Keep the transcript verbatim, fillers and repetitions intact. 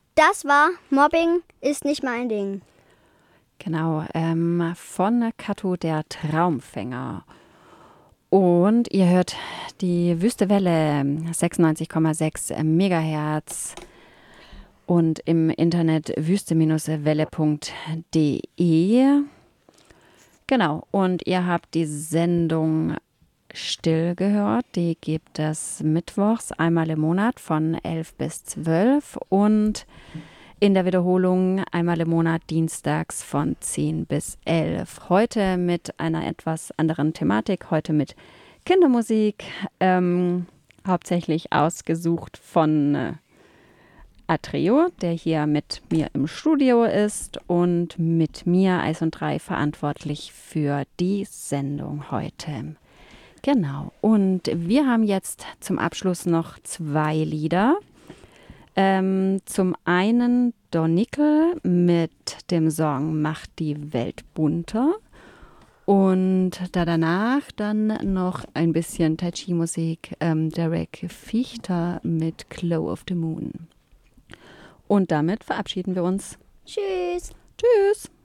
Das war Mobbing ist nicht mein Ding. Genau, ähm, von Kato der Traumfänger. Und ihr hört die Wüste Welle sechsundneunzig Komma sechs Megahertz und im Internet wüste-welle punkt de. Genau, und ihr habt die Sendung Still gehört. Die gibt es mittwochs einmal im Monat von elf bis zwölf und in der Wiederholung einmal im Monat dienstags von zehn bis elf. Heute mit einer etwas anderen Thematik, heute mit Kindermusik, ähm, hauptsächlich ausgesucht von äh, Atreo, der hier mit mir im Studio ist und mit mir, Eis und Drei, verantwortlich für die Sendung heute. Genau, und wir haben jetzt zum Abschluss noch zwei Lieder. Ähm, zum einen Dornikel mit dem Song Macht die Welt bunter und da danach dann noch ein bisschen Tai Chi Musik, ähm, Derek Fichter mit Glow of the Moon. Und damit verabschieden wir uns. Tschüss. Tschüss!